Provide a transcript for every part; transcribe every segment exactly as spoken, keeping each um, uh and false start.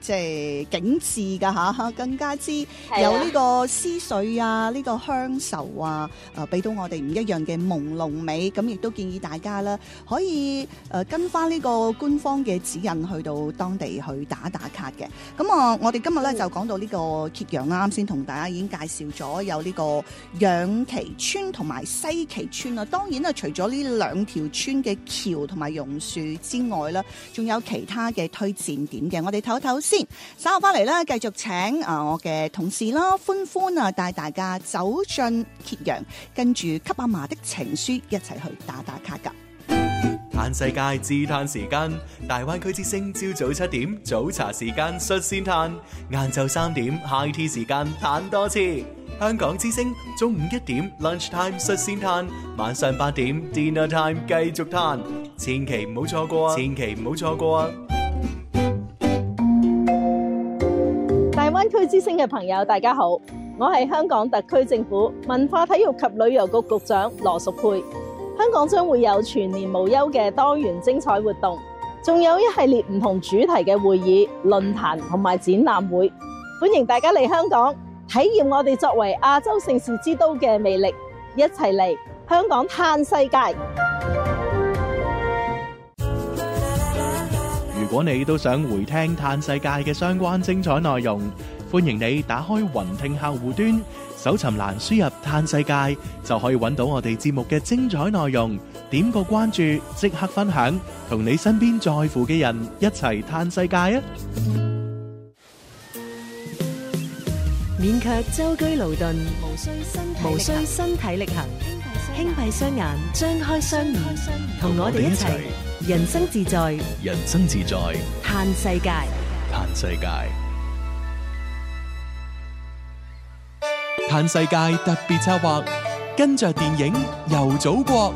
即係景緻噶吓，更加之有呢個思緒啊，呢、呢個鄉愁啊，誒俾到我哋唔一樣嘅朦朧美。咁亦都建議大家啦，可以誒跟翻呢個官方嘅指引去到當地去打打卡嘅。咁啊，我哋今日咧就講到呢個揭陽啦，啱先同大家已經介紹咗有呢個養琪村同埋西岐村啊。當然啊，除咗呢兩條村嘅橋同埋榕樹之外啦，仲有其他嘅推薦點嘅。我哋唞一唞先，稍後翻嚟咧，繼續請啊我嘅同事啦，歡歡啊帶大家走進揭陽，跟住給阿嫲的情書一齊去打打卡噶。 嘆世界自嘆時間，大灣區之聲朝早七點早茶時間率先嘆，晏晝三點 high tea 時間嘆多次。香港之聲中午一點 lunch time 率先嘆，晚上八點 dinner time 繼續嘆，千祈唔好錯過啊！千祈唔好錯過啊！ 大灣區之聲嘅朋友，大家好，我係香港特區政府文化體育及旅遊局局長羅淑佩。香港將會有全年無休嘅多元精彩活動，仲有一系列唔同主題嘅會議、論壇同埋展覽會，歡迎大家嚟香港體驗我哋作為亞洲盛事之都嘅魅力，一齊嚟香港嘆世界。 如果你都想回聽嘆世界嘅相關精彩內容，歡迎你打開雲聽客戶端，搜尋欄輸入嘆世界，就可以揾到我哋節目嘅精彩內容。點個關注，即刻分享，同你身邊在乎嘅人一齊嘆世界啊！ 免卻舟車勞頓，無需身無需身體力行，輕閉雙眼，張開雙耳，同我哋一齊人生自在， 人生自在， 嘆世界， 嘆世界。嘆世界特別策劃，跟着電影遊祖國。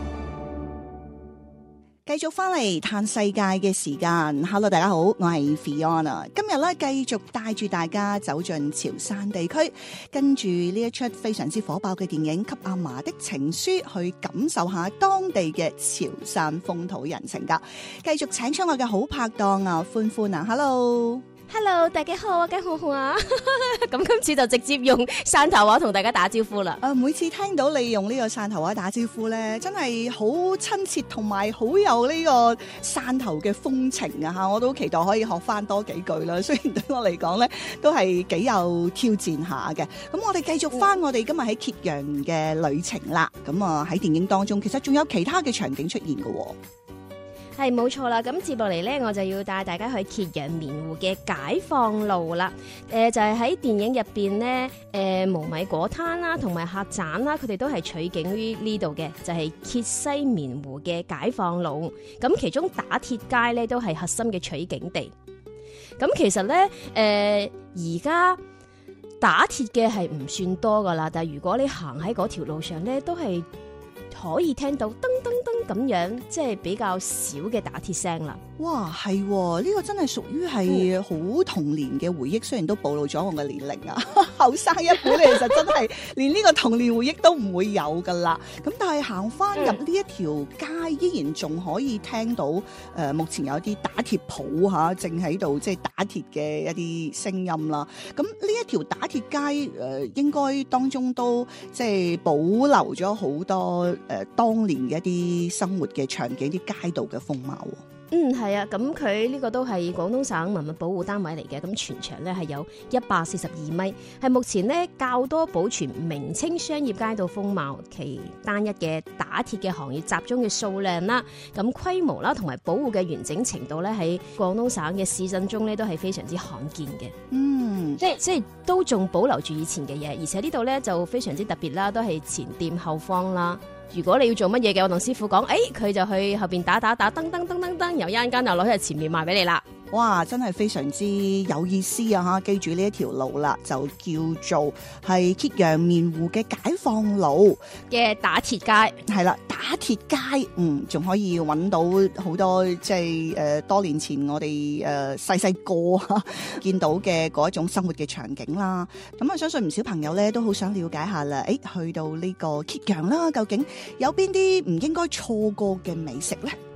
繼續翻嚟嘆世界嘅時間 ，Hello 大家好，我係 Fiona， 今日咧繼續帶住大家走進潮汕地區，跟住呢一出非常之火爆嘅電影《給阿嫲的情書》，去感受下當地嘅潮汕風土人情噶。繼續請出我嘅好拍檔啊，歡歡啊 ，Hello。 Hello， 大家好啊，梗好好啊！咁今次就直接用汕頭話同大家打招呼啦。 誒，每次聽到你用呢個汕頭話打招呼咧，真係好親切，同埋好有呢個汕頭嘅風情啊！嚇，我都期待可以學翻多幾句啦。雖然對我嚟講咧，都係幾有挑戰下嘅。咁我哋繼續翻我哋今日喺揭陽嘅旅程啦。咁啊喺電影當中，其實仲有其他嘅場景出現嘅喎。 係冇錯啦，咁接落嚟呢，我就要帶大家去揭陽棉湖嘅解放路啦。誒、呃，就係、是、喺電影入邊呢，誒、呃，無米果攤啦，同埋客棧啦，佢哋都係取景於呢度嘅，就係、是、揭西棉湖嘅解放路。咁其中打鐵街呢，都係核心嘅取景地。咁其實呢，誒、呃，而家打鐵嘅係唔算多噶啦，但係如果你行喺嗰條路上呢，都係可以聽到噔噔噔咁樣，即係比較少嘅打鐵聲啦。 哇，係呢、呢個真係屬於係好童年嘅回憶，雖然都暴露咗我嘅年齡啊，後生一輩咧，其實真係連呢個童年回憶都唔會有噶啦。咁但係行翻入呢一條街，依然仲可以聽到誒、呃，目前有啲打鐵鋪嚇，正喺度即係打鐵嘅一啲聲音啦。咁呢一條打鐵街誒、呃，應該當中都即係保留咗好多誒、呃、當年嘅一啲生活嘅場景、啲街道嘅風貌。 嗯，係啊，咁佢呢個都係廣東省文物保護單位嚟嘅，咁全長呢係有一百四十二米，係目前呢較多保存明清商業街道風貌，其單一嘅打鐵嘅行業集中嘅數量啦，咁規模啦，同埋保護嘅完整程度呢，喺廣東省嘅市鎮中呢都係非常之罕見嘅。 嗯， 即係即係都仲保留住以前嘅嘢，而且呢度呢就非常之特別啦，都係前店後坊啦。如果你要做乜嘢嘅，我同師傅講，誒、哎，佢就去後邊打打打，噔噔噔噔噔，由一間間又攞喺前面賣俾你啦。 哇，真係非常之有意思啊！吓，記住呢一條路啦，就叫做係揭陽棉湖嘅解放路嘅打鐵街， 係啦，打鐵街，嗯，仲可以揾到好多即係誒多年前我哋誒細細個見到嘅嗰一種生活嘅場景啦。咁啊，相信唔少朋友咧都好想了解下啦。誒，去到呢個揭陽啦，究竟有邊啲唔應該錯過嘅美食咧？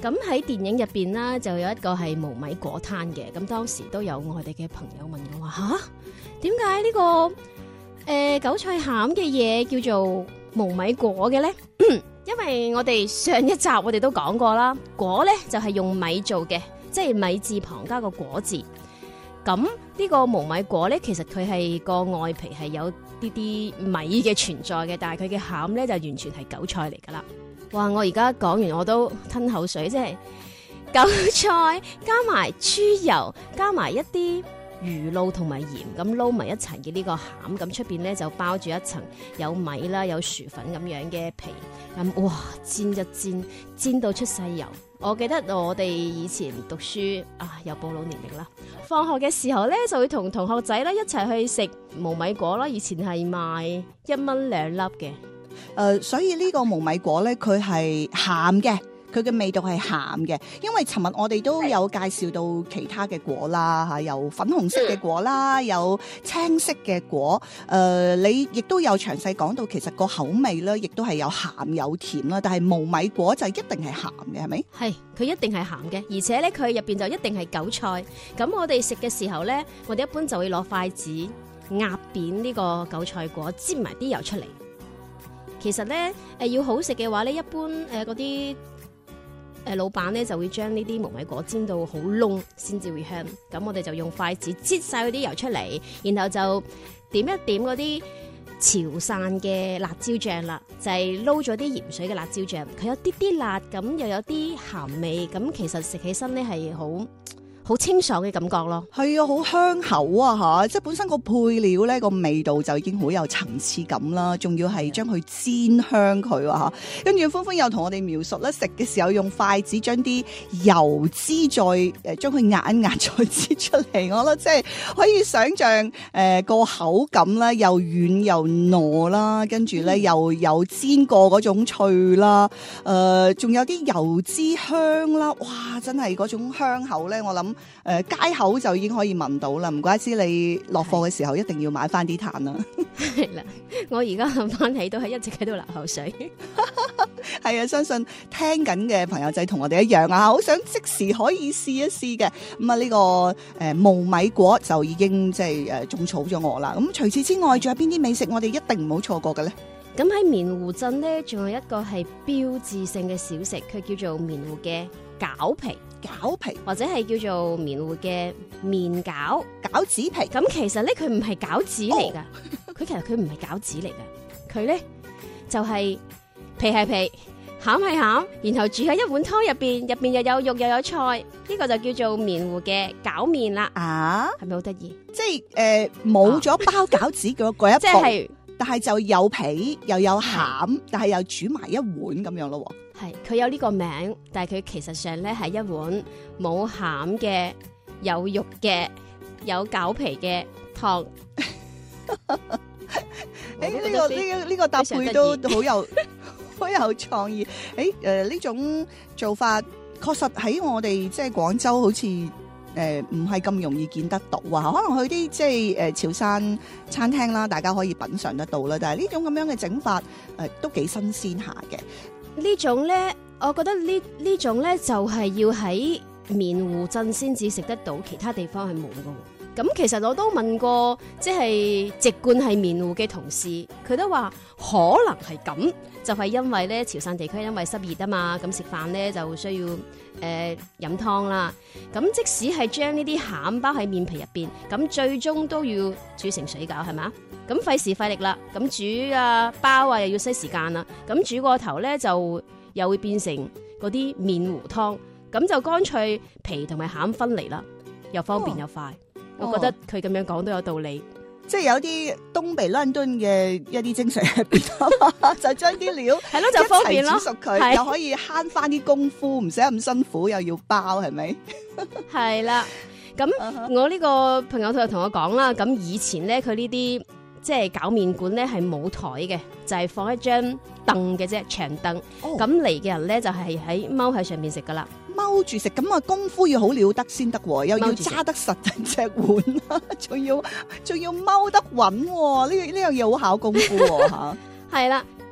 咁喺電影入邊啦，就有一個係無米果攤嘅。咁當時都有我哋嘅朋友問我話：吓，點解呢個誒、呃、韭菜餡嘅嘢叫做無米果嘅咧？因為我哋上一集我哋都講過啦，果咧就係用米做嘅，即係米字旁加個果字。咁呢個無米果咧，其實佢係個外皮係有啲啲米嘅存在嘅，但係佢嘅餡咧就完全係韭菜嚟噶啦。哇！我而家講完我都吞口水，即係韭菜加埋豬油，加埋一啲魚露同埋鹽咁撈埋一齊嘅呢個餡，咁出邊咧就包住一層有米啦，有薯粉咁樣嘅皮，咁哇煎一煎，煎到出細油。我記得我哋以前讀書啊，又暴露年齡啦。放學嘅時候咧，就會同同學仔咧一齊去食無米果啦。以前係賣一蚊兩粒嘅。 誒、呃，所以呢個無米果咧，佢係鹹嘅，佢嘅味道係鹹嘅。因為尋日我哋都有介紹到其他嘅果啦，嚇，有粉紅色嘅果啦，有青色嘅果。誒、呃，你亦都有詳細講到，其實個口味咧，亦都係有鹹有甜啦。但係無米果就一定係鹹嘅，係咪？ 係，佢一定係鹹嘅，而且咧佢入邊就一定係韭菜。咁我哋食嘅時候咧，我哋一般就會攞筷子壓扁呢個韭菜果，煎埋啲油出嚟。其實咧，誒、呃、要好食嘅話咧，一般誒嗰啲誒老闆咧就會將呢啲無米果煎到好燶先至會香。咁我哋就用筷子擠晒嗰啲油出嚟，然後就點一點嗰啲潮汕嘅辣椒醬啦，就係撈咗啲鹽水嘅辣椒醬，佢有啲啲辣，咁又有啲鹹味，咁其實食起身咧係好好清爽嘅感覺咯。 係啊，好香口啊吓！即係本身個配料咧個味道就已經好有層次感啦，仲要係將佢煎香佢啊吓。跟住歡歡又同我哋描述咧，食嘅時候用筷子將啲油脂再誒將佢壓一壓再擠出嚟，我覺得即係可以想象誒個口感咧又軟又糯啦，跟住咧又有煎過嗰種脆啦，誒、呃、仲有啲油脂香啦，哇！真係嗰種香口咧，我諗。誒、呃，街口就已經可以聞到啦，唔怪之你落貨嘅時候一定要買翻啲炭啦。 係啦，我而家諗翻起都係一直喺度流口水。 係啊，相信聽緊嘅朋友仔同我哋一樣啊，好想即時可以試一試嘅。咁啊，呢個誒、呃、無米果就已經即係誒種草咗我啦。咁除此之外，仲有邊啲美食我哋一定唔好錯過嘅咧？ 咁喺棉湖鎮咧，仲有一個係標誌性嘅小食，佢叫做棉湖嘅餃皮。 餃皮或者係叫做棉湖嘅麵餃餃子皮。 咁其實咧佢唔係餃子嚟噶，佢、oh. 其實佢唔係餃子嚟噶，佢咧就係、是、皮係皮，餡係餡，然後煮喺一碗湯入邊，入邊又有肉又有菜，呢、這個就叫做棉湖嘅餃麵啦。啊，係咪好得意？ 即係誒冇咗包餃子嗰嗰一步，即係，但係就有皮又有餡，但係又煮埋一碗咁樣咯。 係，佢有呢個名，但係佢其實上咧係一碗冇餡嘅、有肉嘅、有餃皮嘅湯。誒， 呢個呢個呢個搭配都好有好有創意。誒誒，呢種做法確實喺我哋即係廣州好似誒唔係咁容易見得到啊。可能去啲即係誒潮汕餐廳啦，大家可以品嘗得到啦。但係呢種咁樣嘅整法誒都幾新鮮下嘅。呢種咧，我覺得呢呢種咧就係要喺棉湖鎮先至食得到，其他地方係冇噶。咁其實我都問過，即係籍貫係棉湖嘅同事，佢都話可能係咁，就係因為咧潮汕地區因為濕熱啊嘛，咁食飯咧就需要誒飲湯啦。咁即使係將呢啲餡包喺麵皮入邊，咁最終都要煮成水餃，係咪？咁費時費力啦，咁煮啊包啊又要嘥時間啦，咁煮過頭咧就又會變成嗰啲麵糊湯，咁就乾脆皮同埋餡分離啦，又方便又快。哦、我覺得佢咁樣講都有道理， 即係有啲東北亂燉嘅一啲精髓喺邊啊，就將啲料係咯就方便咯， 煮熟佢又可以慳翻啲功夫，唔使咁辛苦，又要包，係咪？ 係啦，咁我呢個朋友佢就同我講啦，咁以前咧佢呢啲。即係餃麵館咧係冇台嘅，就係、是、放一張凳嘅啫，長凳。咁嚟嘅人咧就係喺踎喺上面食噶啦， 踎住食。咁啊功夫要好了得先得，又要揸得實陣隻碗啦，仲要仲要踎得穩。呢呢樣嘢好考功夫吓。 係啦，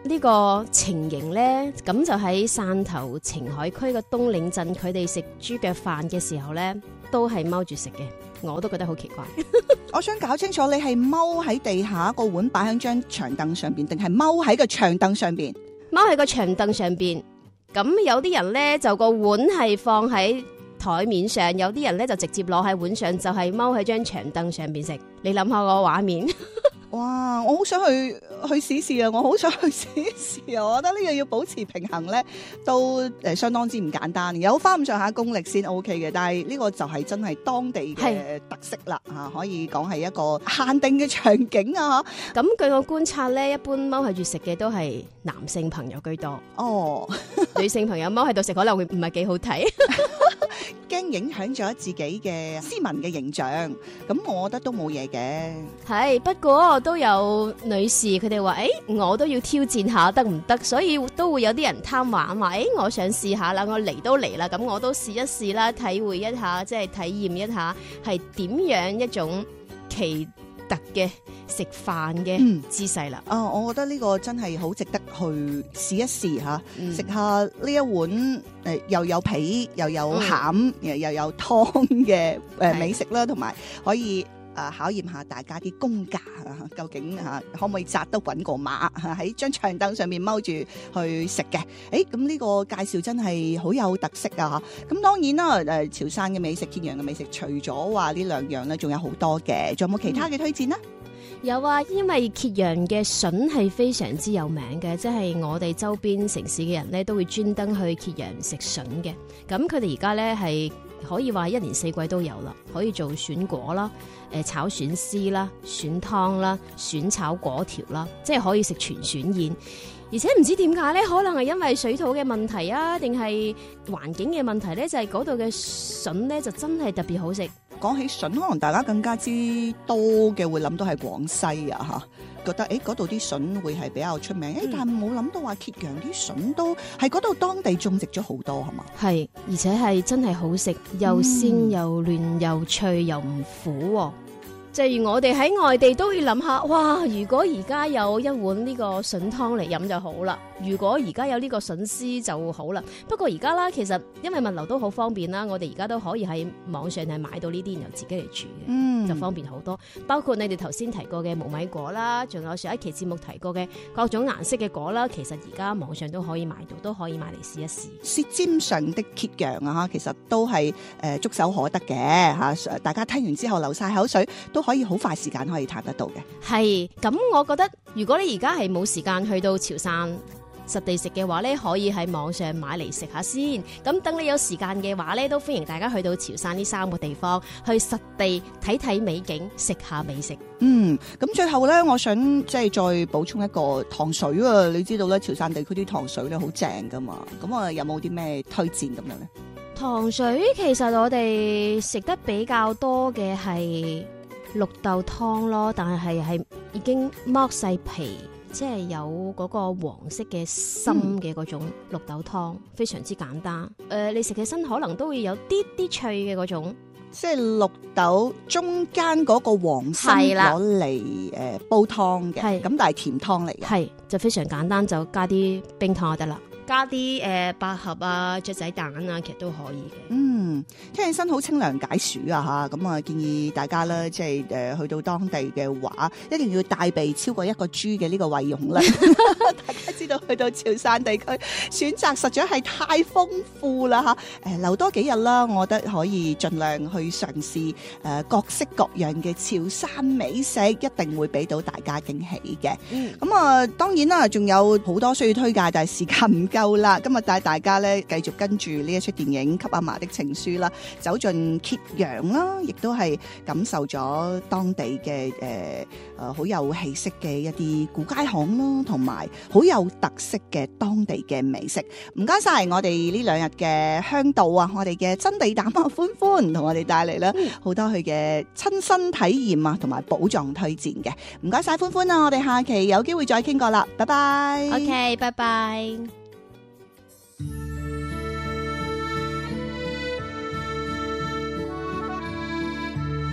呢個情形呢，咁就喺汕頭晴海區嘅東嶺鎮，佢哋食豬腳飯嘅時候呢，都係踎住食嘅，我都覺得好奇怪。 我想搞清楚，你係踎喺地下個碗擺喺張長凳上邊，定係踎喺個長凳上邊？ 踎喺個長凳上邊，咁有啲人呢，就個碗係放喺台面上，有啲人呢，就直接攞喺碗上，就係踎喺張長凳上邊食。你諗下個畫面。 哇！我好想去去試試啊！我好想去試試啊！我覺得呢個要保持平衡咧，都誒相當之唔簡單，有翻咁上下功力先 OK 嘅。但係呢個就係真係當地嘅特色啦嚇，可以講係一個限定嘅場景啊！ 咁據我觀察咧，一般踎喺住食嘅都係男性朋友居多。哦，女性朋友踎喺度食可能會唔係幾好睇。 驚影響咗自己嘅斯文嘅形象，咁我覺得都冇嘢嘅。 係，不過都有女士佢哋話，誒、欸，我都要挑戰下得唔得？所以都會有啲人貪玩話，誒、欸，我想試下啦，我嚟都嚟啦，咁我都試一試啦，體會一下，即係體驗一下係點樣一種奇特嘅食飯嘅姿勢啦。 啊、嗯哦，我覺得呢個真係好值得去試一試吓，食、嗯、下呢一碗誒、呃、又有皮又有餡、嗯、又又有湯嘅誒美食啦，同埋可以誒、呃、考驗下大家啲功架啊，究竟吓、啊、可唔可以扎得穩個馬喺張長凳上面踎住去食嘅？誒，咁呢個介紹真係好有特色啊！咁當然啦，誒潮汕嘅美食、揭陽嘅美食，除咗話呢兩樣咧，仲有好多嘅，仲有冇其他嘅推薦呢？嗯有啊，因為揭陽嘅筍係非常之有名嘅，即係我哋周邊城市嘅人咧都會專登去揭陽食筍嘅。咁佢哋而家咧係可以話一年四季都有啦，可以做筍果啦、誒炒筍絲啦、筍湯啦、筍炒粿條啦，即係可以食全筍宴。而且唔知點解咧，可能係因為水土嘅問題啊，定係環境嘅問題咧，就係嗰度嘅筍咧就真係特別好食。 講起筍，可能大家更加之多嘅會諗到係廣西啊嚇，覺得誒嗰度啲筍會係比較出名，誒、嗯、但係冇諗到話揭陽啲筍都係嗰度當地種植咗好多係嘛？係， 而且係真係好食，又鮮又嫩又脆又唔苦喎。正如我哋喺外地都要諗下，哇！如果而家有一碗呢個筍湯嚟飲就好啦，如果而家有呢個筍絲就好啦。不過而家啦，其實因為物流都好方便啦，我哋而家都可以喺網上係買到呢啲，然後自己嚟煮嘅，嗯，就方便好多。包括你哋頭先提過嘅無米果啦，仲有上一期節目提過嘅各種顏色嘅果啦，其實而家網上都可以買到，都可以買嚟試一試。 舌尖上的揭陽啊，其實都係誒觸手可得嘅嚇，大家聽完之後流晒口水都可以好快時間可以嘆得到嘅。 係，咁我覺得如果你而家係冇時間去到潮汕實地食嘅話咧，可以喺網上買嚟食下先。咁等你有時間嘅話咧，都歡迎大家去到潮汕呢三個地方去實地睇睇美景，食下美食。 嗯，咁最後咧，我想即係再補充一個糖水啊！你知道咧，潮汕地區啲糖水咧好正噶嘛，咁啊有冇啲咩推薦咁樣咧？ 糖水其實我哋食得比較多嘅係綠豆湯咯，但係係已經剝細皮，即係有嗰個黃色嘅深嘅嗰種綠豆湯，嗯、非常之簡單。誒、呃，你食起身可能都會有啲啲脆嘅嗰種，即係綠豆中間嗰個黃身攞嚟誒煲湯嘅，咁但係甜湯嚟嘅， 係就非常簡單，就加啲冰糖就得啦。加啲誒、呃、百合啊、雀仔蛋啊，其實都可以嘅。 嗯，聽起身好清涼解暑啊嚇！咁啊，建議大家咧，即係誒去到當地嘅話，一定要帶備超過一個豬嘅呢個胃容量。大家知道去到潮汕地區，選擇實在係太豐富啦嚇！誒、呃、留多幾日啦，我覺得可以盡量去嘗試誒、呃、各式各樣嘅潮汕美食，一定會俾到大家驚喜嘅。咁、嗯、啊、呃，當然啦，仲有好多需要推介，但係時間唔夠啦，今日帶大家咧繼續跟住呢一出電影《給阿嫲的情書》啦，走進揭陽啦，亦都係感受咗當地嘅誒誒好有氣息嘅一啲古街巷啦，同埋好有特色嘅當地嘅美食。唔該晒我哋呢兩日嘅向導啊，我哋嘅真地膽啊歡歡同我哋帶嚟啦好多佢嘅親身體驗啊，同埋寶藏推薦嘅。唔該晒歡歡啊，我哋下期有機會再傾過啦，拜拜。 OK， 拜拜。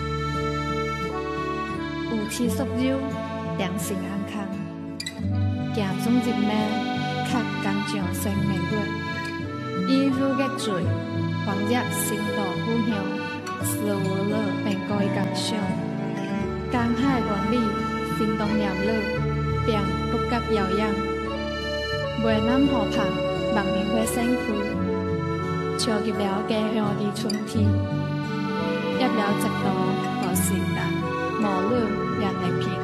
有氣屬肉，良性安康。 行總入命，較剛強生命率。依附嘅罪，往日心道故鄉，事無了便改感傷。江海萬里，心動念了，便不及遙遠。梅南河畔，萬年花盛開，潮入了家鄉的春天，入了直到和時代，無路人的平。